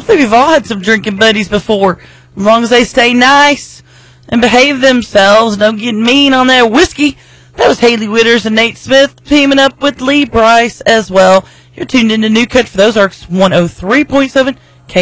think we've all had some drinking buddies before. As long as they stay nice and behave themselves, don't get mean on that whiskey. That was Haley Witters and Nate Smith teaming up with Lee Brice as well. You're tuned into New Cut for those Arcs 103.7